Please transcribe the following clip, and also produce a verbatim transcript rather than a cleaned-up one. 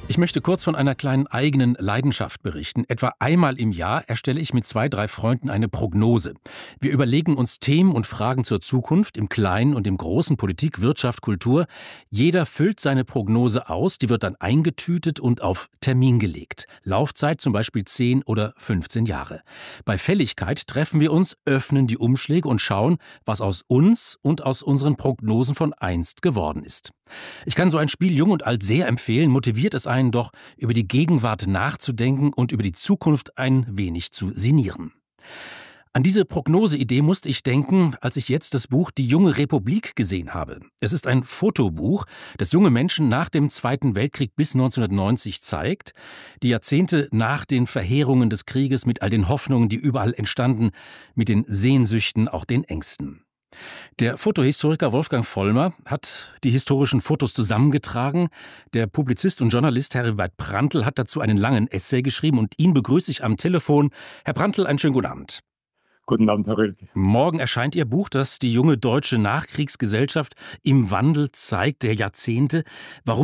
Ich möchte kurz von einer kleinen eigenen Leidenschaft berichten. Etwa einmal im Jahr erstelle ich mit zwei, drei Freunden eine Prognose. Wir überlegen uns Themen und Fragen zur Zukunft im Kleinen und im Großen, Politik, Wirtschaft, Kultur. Jeder füllt seine Prognose aus, die wird dann eingetütet und auf Termin gelegt. Laufzeit zum Beispiel zehn oder fünfzehn Jahre. Bei Fälligkeit treffen wir uns, öffnen die Umschläge und schauen, was aus uns und aus unseren Prognosen von einst geworden ist. Ich kann so ein Spiel jung und alt sehr empfehlen, motiviert es einen doch, über die Gegenwart nachzudenken und über die Zukunft ein wenig zu sinnieren. An diese Prognoseidee musste ich denken, als ich jetzt das Buch Die junge Republik gesehen habe. Es ist ein Fotobuch, das junge Menschen nach dem Zweiten Weltkrieg bis neunzehnhundertneunzig zeigt, die Jahrzehnte nach den Verheerungen des Krieges mit all den Hoffnungen, die überall entstanden, mit den Sehnsüchten, auch den Ängsten. Der Fotohistoriker Wolfgang Vollmer hat die historischen Fotos zusammengetragen. Der Publizist und Journalist Heribert Prantl hat dazu einen langen Essay geschrieben und ihn begrüße ich am Telefon. Herr Prantl, einen schönen guten Abend. Guten Abend, Herr Rilke. Morgen erscheint Ihr Buch, das die junge deutsche Nachkriegsgesellschaft im Wandel zeigt, der Jahrzehnte. Warum